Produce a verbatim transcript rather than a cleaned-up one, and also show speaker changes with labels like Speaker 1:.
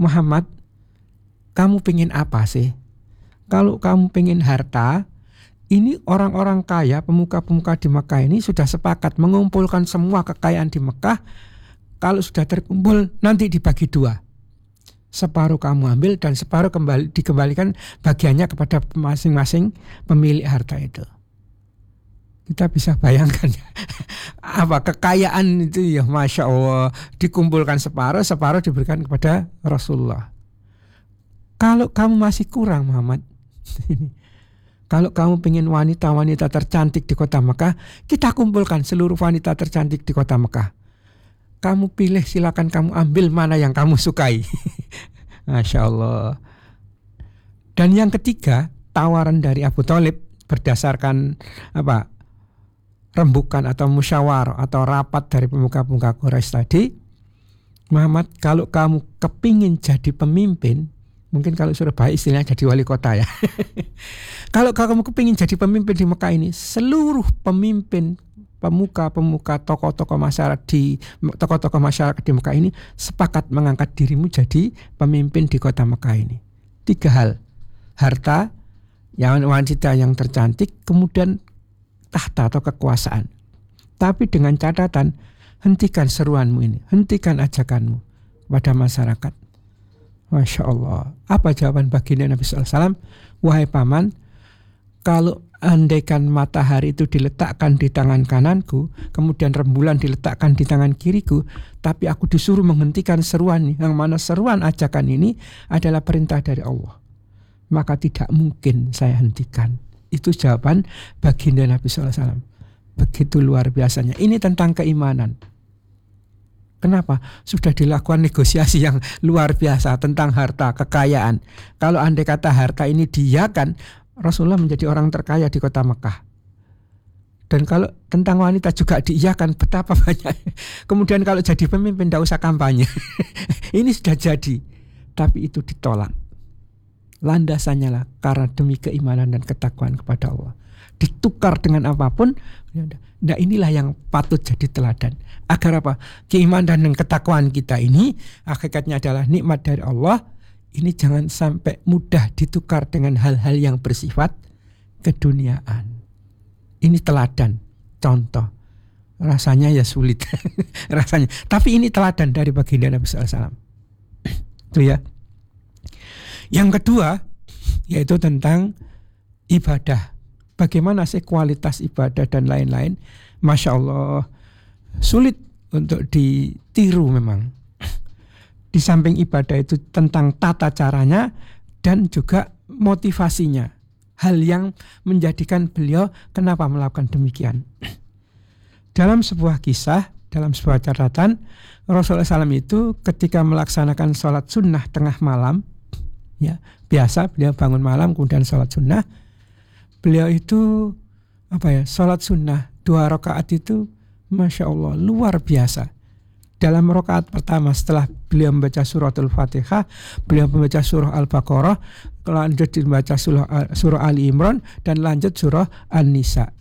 Speaker 1: Muhammad, kamu pengen apa sih? Kalau kamu pengen harta, ini orang-orang kaya, pemuka-pemuka di Mekah ini sudah sepakat mengumpulkan semua kekayaan di Mekah. Kalau sudah terkumpul nanti dibagi dua. Separuh kamu ambil dan separuh kembali dikembalikan bagiannya kepada masing-masing pemilik harta itu. Kita bisa bayangkan apa kekayaan itu ya, Masya Allah, dikumpulkan separuh, separuh diberikan kepada Rasulullah. Kalau kamu masih kurang Muhammad, kalau kamu pengen wanita-wanita tercantik di kota Mekah, kita kumpulkan seluruh wanita tercantik di kota Mekah. Kamu pilih, silakan kamu ambil mana yang kamu sukai. Masya Allah. Dan yang ketiga, tawaran dari Abu Thalib berdasarkan apa rembukan atau musyawarah atau rapat dari pemuka-pemuka Quraisy tadi. Muhammad, kalau kamu kepingin jadi pemimpin, mungkin kalau Surabaya istilahnya jadi wali kota ya. Kalau kamu kepingin jadi pemimpin di Mekah ini, seluruh pemimpin, pemuka-pemuka, tokoh-tokoh masyarakat di tokoh-tokoh masyarakat di Mekah ini sepakat mengangkat dirimu jadi pemimpin di kota Mekah ini. Tiga hal: harta, yang wanita yang tercantik, kemudian tahta atau kekuasaan. Tapi dengan catatan, hentikan seruanmu ini, hentikan ajakanmu pada masyarakat. Masya Allah. Apa jawaban baginda Nabi shallallahu alaihi wasallam? Wahai paman, kalau andaikan matahari itu diletakkan di tangan kananku, kemudian rembulan diletakkan di tangan kiriku, tapi aku disuruh menghentikan seruan, yang mana seruan ajakan ini adalah perintah dari Allah, maka tidak mungkin saya hentikan. Itu jawaban baginda Nabi shallallahu alaihi wasallam. Begitu luar biasanya. Ini tentang keimanan. Kenapa? Sudah dilakukan negosiasi yang luar biasa tentang harta, kekayaan. Kalau andai kata harta ini diiyakan, Rasulullah menjadi orang terkaya di kota Mekah. Dan kalau tentang wanita juga diiyakan, betapa banyak. Kemudian kalau jadi pemimpin tidak usah kampanye. Ini sudah jadi. Tapi itu ditolak. Landasannya lah karena demi keimanan dan ketakwaan kepada Allah. Ditukar dengan apapun. Nah, inilah yang patut jadi teladan. Agar apa? Keimanan dan ketakwaan kita ini hakikatnya adalah nikmat dari Allah. Ini jangan sampai mudah ditukar dengan hal-hal yang bersifat keduniaan. Ini teladan, contoh. Rasanya ya sulit. Rasanya. Tapi ini teladan dari baginda Nabi shallallahu alaihi wasallam. Itu ya. Yang kedua, yaitu tentang ibadah. Bagaimana sih kualitas ibadah dan lain-lain. Masya Allah, sulit untuk ditiru memang. Di samping ibadah itu tentang tata caranya dan juga motivasinya. Hal yang menjadikan beliau kenapa melakukan demikian. Dalam sebuah kisah, dalam sebuah catatan, Rasulullah shallallahu alaihi wasallam itu ketika melaksanakan sholat sunnah tengah malam, ya biasa beliau bangun malam kemudian sholat sunnah, beliau itu apa ya sholat sunnah dua rakaat itu, masya Allah luar biasa. Dalam rakaat pertama setelah beliau membaca suratul Fatihah, beliau membaca surah Al-Baqarah, lanjut membaca surah, surah Ali Imran, dan lanjut surah An-Nisa.